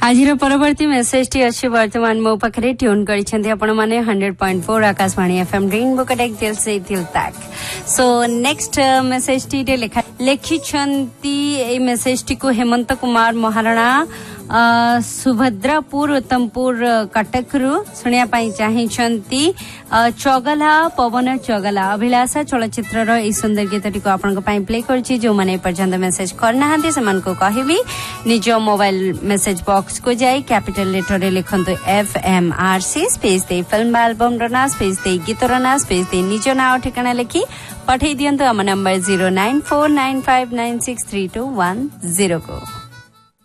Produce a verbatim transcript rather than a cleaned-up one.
आज परवर्ती message T अच्छी वर्तमान मो पाखे ट्यून करने hundred point four Akashvani FM rainbow कटेक दिल से दिल तक। सो नेक्स्ट मेसेज टी लिखा लिखिछंती मेसेज टी को हेमंत कुमार महाराणा सुभद्रापुर उत्तमपुर कटक रु सुनिया चाहिए चगला पवन चगला अभिलाषा चलचित्र रो सुंदर गीत टी को आपण प्ले करछि जो माने पर्यंत मेसेज करना को कहबी निज मोबाइल मेसेज बॉक्स को जाई कैपिटल लेटर रे लिखंतु F M R C space दे फिल्म एल्बम रना स्पेस दे गीत रना स्पेस दे निज नाम ठिकाना लिखी पठै दियंतु हम number zero nine four nine five nine six three to one zero को।